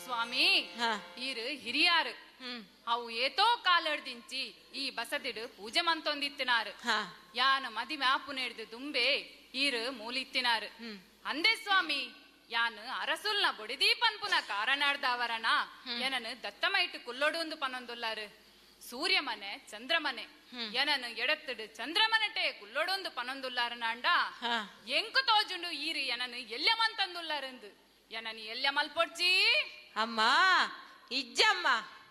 ಸ್ವಾಮಿ ಈರು ಹಿರಿಯಾರು ಅವು ಏತೋ ಕಾಲಡ್ದಿಂಚಿ ಈ ಬಸದಿಡು ಪೂಜೆ ಮಂತೊಂದಿತ್ತಿನಾರು ಯಾನ ಮದಿಮೆ ಆಪುನೇಡ್ದು ದುಂಬೆ ಈರು ಮೂಲಿತ್ತಿನಾರು ಅಂದೆ ಸ್ವಾಮಿ ಯಾನು ಅರಸುಲ್ನ ಬೊಡಿದೀ ಪನ್ಪುನ ಕಾರಣಾಡ್ದವರನ ಏನನು ದತ್ತಮೈಟ್ ಕುಲ್ಲೊಡು ಪನೊಂದುಲ್ಲಾರು ಸೂರ್ಯ ಮನೆ ಚಂದ್ರಮನೆ ಏನನು ಎಡತ್ತಿಡು ಚಂದ್ರಮನೆಟೆ ಕುಲ್ಲೊಡೊಂದು ಪನೊಂದುಲ್ಲಾರನಾಂಡ ಎಂಕು ತೋಜುಂಡು ಈರು ಏನನು ಎಲ್ಯಮಂತಂದುಲ್ಲಾರಂದು ಏನನು ಎಲ್ಯ ಮಲ್ಪೊಡ್ಚಿ ಅಮ್ಮ ಇಜ್ಜಮ್ಮ